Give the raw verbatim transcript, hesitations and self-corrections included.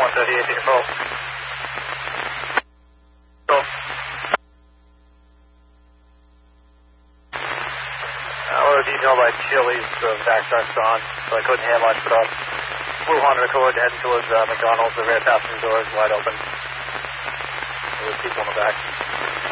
one thirty-eight, control. Control. Uh, we're detailed by Chili's, the backtrack's on, so I couldn't hear much, but uh, Blue Honda Accord heading towards uh, McDonald's, the rear passenger door is wide open. There's people in the back.